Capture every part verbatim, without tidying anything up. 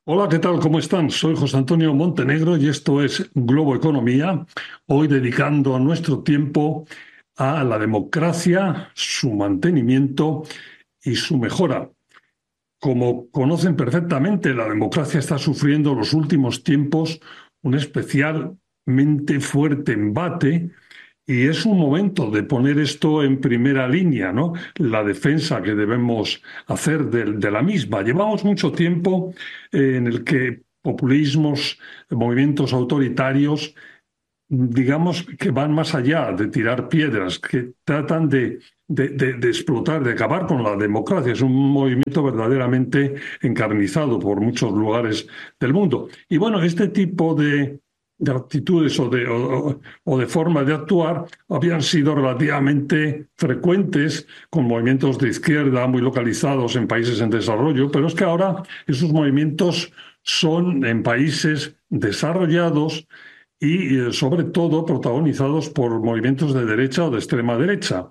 Hola, ¿qué tal? ¿Cómo están? Soy José Antonio Montenegro y esto es Globo Economía, hoy dedicando nuestro tiempo a la democracia, su mantenimiento y su mejora. Como conocen perfectamente, la democracia está sufriendo en los últimos tiempos un especialmente fuerte embate y es un momento de poner esto en primera línea, ¿no? La defensa que debemos hacer de, de la misma. Llevamos mucho tiempo eh, en el que populismos, movimientos autoritarios, digamos que van más allá de tirar piedras, que tratan de, de, de, de explotar, de acabar con la democracia. Es un movimiento verdaderamente encarnizado por muchos lugares del mundo. Y bueno, este tipo de, de actitudes o de, o, o de formas de actuar habían sido relativamente frecuentes con movimientos de izquierda muy localizados en países en desarrollo, pero es que ahora esos movimientos son en países desarrollados y eh, sobre todo protagonizados por movimientos de derecha o de extrema derecha.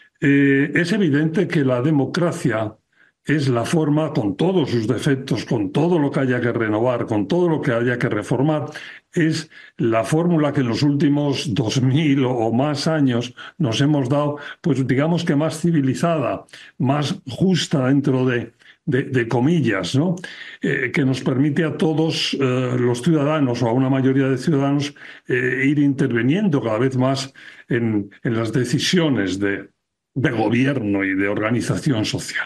Eh, es evidente que la democracia es la forma, con todos sus defectos, con todo lo que haya que renovar, con todo lo que haya que reformar, es la fórmula que en los últimos dos mil o o más años nos hemos dado, pues digamos que más civilizada, más justa dentro de, de, de comillas, ¿no? Eh, que nos permite a todos eh, los ciudadanos o a una mayoría de ciudadanos eh, ir interviniendo cada vez más en, en las decisiones de, de gobierno y de organización social.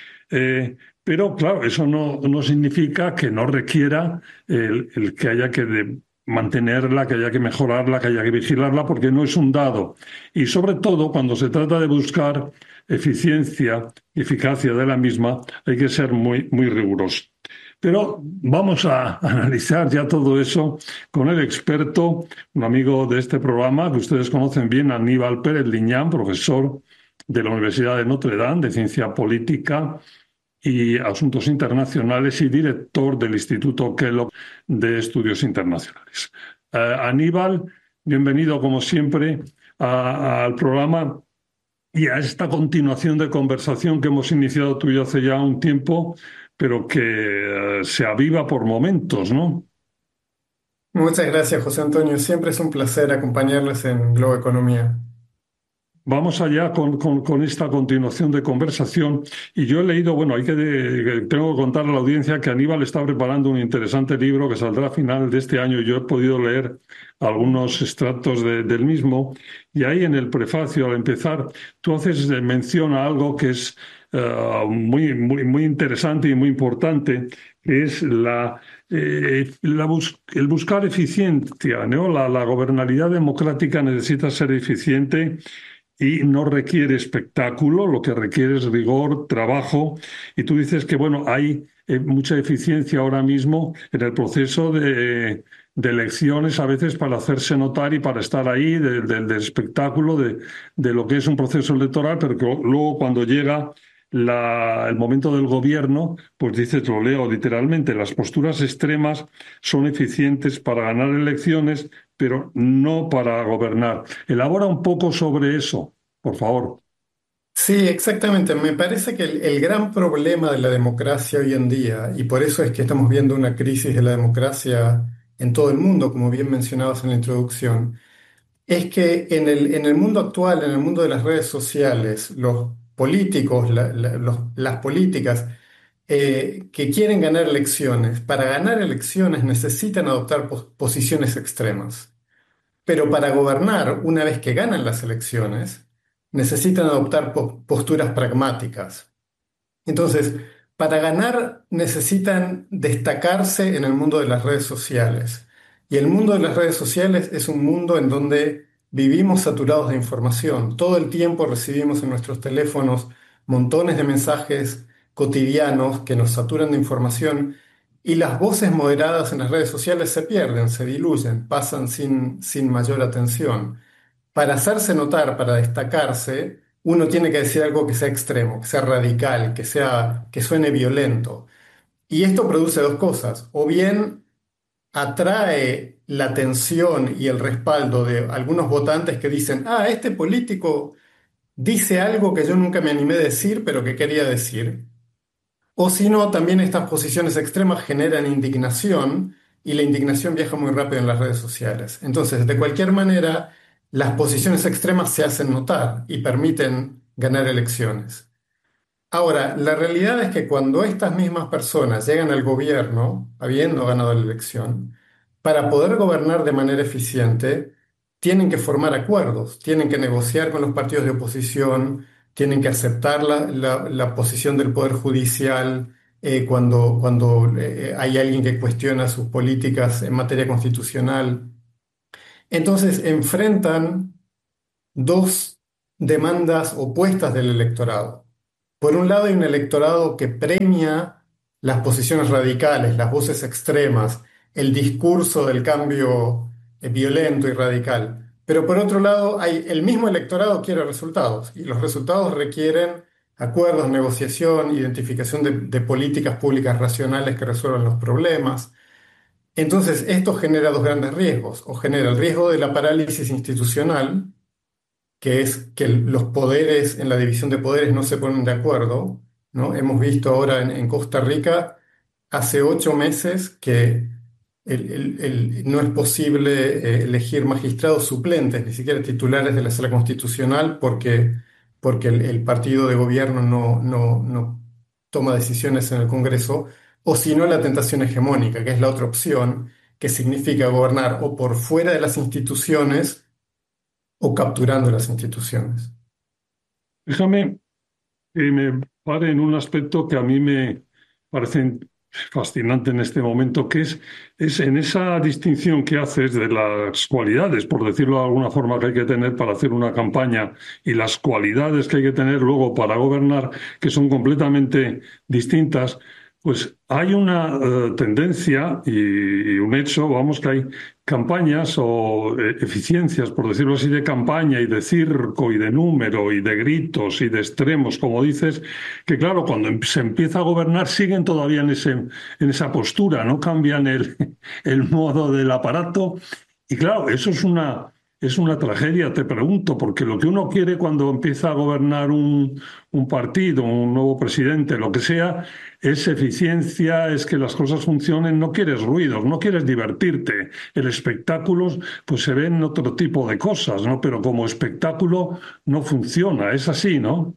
Eh, pero claro, eso no, no significa que no requiera el, el que haya que de- mantenerla, que haya que mejorarla, que haya que vigilarla, porque no es un dado. Y sobre todo, cuando se trata de buscar eficiencia y eficacia de la misma, hay que ser muy, muy riguroso. Pero vamos a analizar ya todo eso con el experto, un amigo de este programa que ustedes conocen bien, Aníbal Pérez Liñán, profesor de la Universidad de Notre Dame de Ciencia Política y Asuntos Internacionales y director del Instituto Kellogg de Estudios Internacionales. Eh, Aníbal, bienvenido como siempre a- al programa y a esta continuación de conversación que hemos iniciado tú y yo hace ya un tiempo, pero que eh, se aviva por momentos, ¿no? Muchas gracias, José Antonio. Siempre es un placer acompañarles en Globo Economía. Vamos allá con, con- con esta continuación de conversación. Y yo he leído, bueno, hay que de- tengo que contarle a la audiencia que Aníbal está preparando un interesante libro que saldrá a final de este año. Yo he podido leer algunos extractos de- del mismo. Y ahí en el prefacio, al empezar, tú haces eh, mención a algo que es eh, muy, muy, muy interesante y muy importante, que es la, eh, la bus- el buscar eficiencia, ¿no? La, la gobernabilidad democrática necesita ser eficiente y no requiere espectáculo, lo que requiere es rigor, trabajo. Y tú dices que, bueno, hay eh, mucha eficiencia ahora mismo en el proceso de, de elecciones, a veces para hacerse notar y para estar ahí, de- de- del espectáculo, de, de lo que es un proceso electoral, pero que luego cuando llega la- el momento del gobierno, pues dices, lo leo literalmente, las posturas extremas son eficientes para ganar elecciones, pero no para gobernar. Elabora un poco sobre eso, por favor. Sí, exactamente. Me parece que el, el gran problema de la democracia hoy en día, y por eso es que estamos viendo una crisis de la democracia en todo el mundo, como bien mencionabas en la introducción, es que en el, en el mundo actual, en el mundo de las redes sociales, los políticos, la- la- los- las políticas eh, que quieren ganar elecciones, para ganar elecciones necesitan adoptar pos- posiciones extremas. Pero para gobernar, una vez que ganan las elecciones, necesitan adoptar po- posturas pragmáticas. Entonces, para ganar necesitan destacarse en el mundo de las redes sociales. Y el mundo de las redes sociales es un mundo en donde vivimos saturados de información. Todo el tiempo recibimos en nuestros teléfonos montones de mensajes cotidianos que nos saturan de información y las voces moderadas en las redes sociales se pierden, se diluyen, pasan sin, sin mayor atención. Para hacerse notar, para destacarse, uno tiene que decir algo que sea extremo, que sea radical, que sea, que suene violento. Y esto produce dos cosas. O bien atrae la atención y el respaldo de algunos votantes que dicen, ah, este político dice algo que yo nunca me animé a decir, pero que quería decir. O si no, también estas posiciones extremas generan indignación y la indignación viaja muy rápido en las redes sociales. Entonces, de cualquier manera, las posiciones extremas se hacen notar y permiten ganar elecciones. Ahora, la realidad es que cuando estas mismas personas llegan al gobierno, habiendo ganado la elección, para poder gobernar de manera eficiente, tienen que formar acuerdos, tienen que negociar con los partidos de oposición, tienen que aceptar la, la- la posición del Poder Judicial eh, cuando, cuando eh, hay alguien que cuestiona sus políticas en materia constitucional. Entonces, enfrentan dos demandas opuestas del electorado. Por un lado, hay un electorado que premia las posiciones radicales, las voces extremas, el discurso del cambio eh, violento y radical. Pero por otro lado, hay, el mismo electorado quiere resultados y los resultados requieren acuerdos, negociación, identificación de, de políticas públicas racionales que resuelvan los problemas. Entonces, esto genera dos grandes riesgos, o genera el riesgo de la parálisis institucional, que es que los poderes en la división de poderes no se ponen de acuerdo, ¿no? Hemos visto ahora en, en Costa Rica, hace ocho meses, que el- el- el- no es posible eh, elegir magistrados suplentes, ni siquiera titulares de la Sala Constitucional, porque, porque el, el partido de gobierno no, no, no toma decisiones en el Congreso, o si no la tentación hegemónica, que es la otra opción, que significa gobernar o por fuera de las instituciones, o capturando las instituciones. Déjame que me pare en un aspecto que a mí me parece fascinante en este momento, que es, es en esa distinción que haces de las cualidades, por decirlo de alguna forma, que hay que tener para hacer una campaña y las cualidades que hay que tener luego para gobernar, que son completamente distintas. Pues hay una eh, tendencia y, y un hecho, vamos, que hay campañas o eh, eficiencias, por decirlo así, de campaña y de circo y de número y de gritos y de extremos, como dices, que claro, cuando em- se empieza a gobernar siguen todavía en ese, en esa postura, no cambian el, el modo del aparato. Y claro, eso es una, es una tragedia, te pregunto, porque lo que uno quiere cuando empieza a gobernar un, un partido, un nuevo presidente, lo que sea, es eficiencia, es que las cosas funcionen, no quieres ruidos, no quieres divertirte. El espectáculo, pues se ven otro tipo de cosas, ¿no? Pero como espectáculo no funciona, es así, ¿no?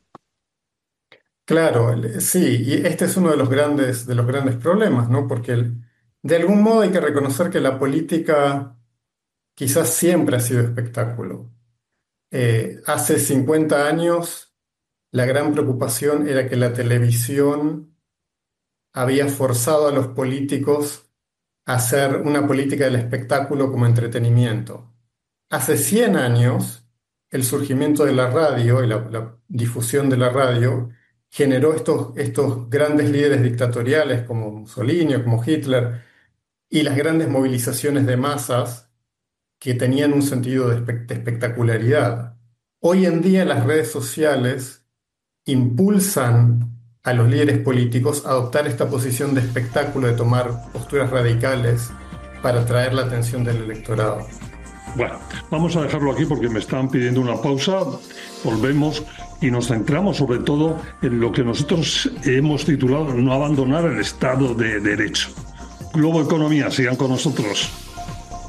Claro, el- sí, y este es uno de los grandes, de los grandes problemas, ¿no? Porque el- de algún modo hay que reconocer que la política quizás siempre ha sido espectáculo. Eh, hace cincuenta años la gran preocupación era que la televisión había forzado a los políticos a hacer una política del espectáculo como entretenimiento. Hace cien años, el surgimiento de la radio y la, la difusión de la radio generó estos, estos grandes líderes dictatoriales como Mussolini o como Hitler y las grandes movilizaciones de masas que tenían un sentido de, espe- de espectacularidad. Hoy en día las redes sociales impulsan a los líderes políticos a adoptar esta posición de espectáculo, de tomar posturas radicales para atraer la atención del electorado. Bueno, vamos a dejarlo aquí porque me están pidiendo una pausa. Volvemos y nos centramos sobre todo en lo que nosotros hemos titulado no abandonar el Estado de Derecho. Globo Economía, sigan con nosotros.